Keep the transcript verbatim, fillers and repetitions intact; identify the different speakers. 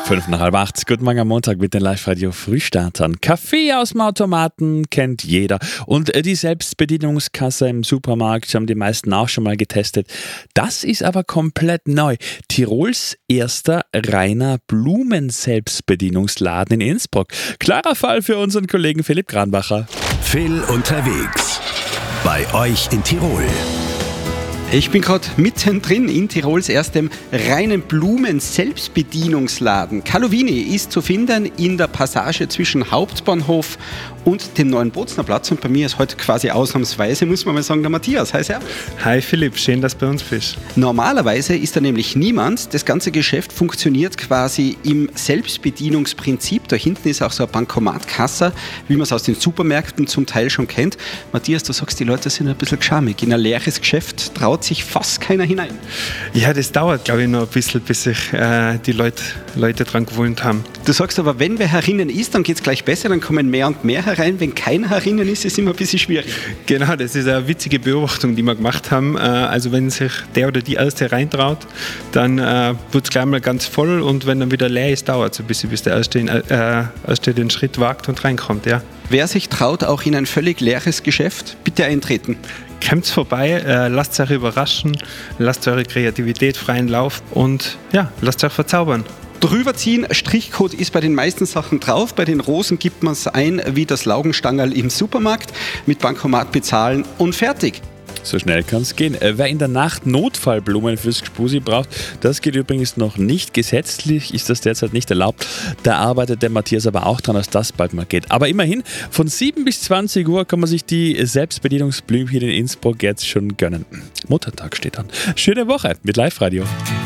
Speaker 1: Fünf nach halb acht. Guten Morgen am Montag mit den Live-Radio-Frühstartern. Kaffee aus dem Automaten kennt jeder. Und die Selbstbedienungskasse im Supermarkt haben die meisten auch schon mal getestet. Das ist aber komplett neu. Tirols erster reiner Blumen-Selbstbedienungsladen in Innsbruck. Klarer Fall für unseren Kollegen Philipp Granbacher.
Speaker 2: Phil unterwegs. Bei euch in Tirol.
Speaker 3: Ich bin gerade mittendrin in Tirols erstem reinen Blumen-Selbstbedienungsladen. Calovini ist zu finden in der Passage zwischen Hauptbahnhof und dem neuen Bozner Platz. Und bei mir ist heute quasi ausnahmsweise, muss man mal sagen, der Matthias. Hi, servus.
Speaker 4: Hi Philipp, schön, dass du bei uns bist.
Speaker 3: Normalerweise ist da nämlich niemand. Das ganze Geschäft funktioniert quasi im Selbstbedienungsprinzip. Da hinten ist auch so eine Bankomatkasse, wie man es aus den Supermärkten zum Teil schon kennt. Matthias, du sagst, die Leute sind ein bisschen geschamig. In ein leeres Geschäft traut sich fast keiner hinein.
Speaker 4: Ja, das dauert, glaube ich, noch ein bisschen, bis sich äh, die Leute, Leute dran gewöhnt haben.
Speaker 3: Du sagst aber, wenn wer herinnen ist, dann geht es gleich besser, dann kommen mehr und mehr herein. Wenn keiner herinnen ist, ist es immer ein bisschen schwierig.
Speaker 4: Genau, das ist eine witzige Beobachtung, die wir gemacht haben. Äh, also wenn sich der oder die Erste reintraut, dann äh, wird es gleich mal ganz voll und wenn dann wieder leer ist, dauert es ein bisschen, bis der Erste, äh, Erste den Schritt wagt und reinkommt. Ja.
Speaker 3: Wer sich traut, auch in ein völlig leeres Geschäft, bitte eintreten.
Speaker 4: Kommt vorbei, äh, lasst euch überraschen, lasst eure Kreativität freien Lauf und ja, lasst euch verzaubern.
Speaker 3: Drüberziehen, Strichcode ist bei den meisten Sachen drauf. Bei den Rosen gibt man es ein wie das Laugenstangerl im Supermarkt. Mit Bankomat bezahlen und fertig.
Speaker 1: So schnell kann es gehen. Wer in der Nacht Notfallblumen fürs Gspusi braucht, das geht übrigens noch nicht. Gesetzlich ist das derzeit nicht erlaubt. Da arbeitet der Matthias aber auch dran, dass das bald mal geht. Aber immerhin, von sieben bis zwanzig Uhr kann man sich die Selbstbedienungsblümchen in Innsbruck jetzt schon gönnen. Muttertag steht an. Schöne Woche mit Live-Radio.